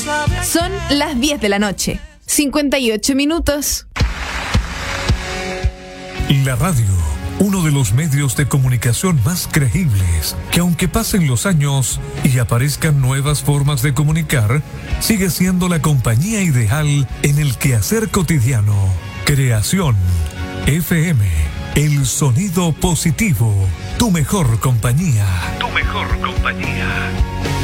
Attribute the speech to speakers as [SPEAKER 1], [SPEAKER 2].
[SPEAKER 1] Son las 10 de la noche, 58 minutos.
[SPEAKER 2] La radio, uno de los medios de comunicación más creíbles, que aunque pasen los años y aparezcan nuevas formas de comunicar, sigue siendo la compañía ideal en el quehacer cotidiano. Creación FM, el sonido positivo, tu mejor compañía. Tu mejor compañía.